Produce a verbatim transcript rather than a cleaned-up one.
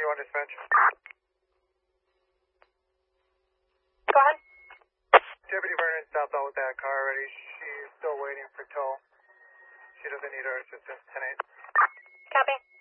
one dispatch. Go ahead. Deputy Vernon stopped out with that car already. She's still waiting for tow. She doesn't need our assistance. ten eight. Copy.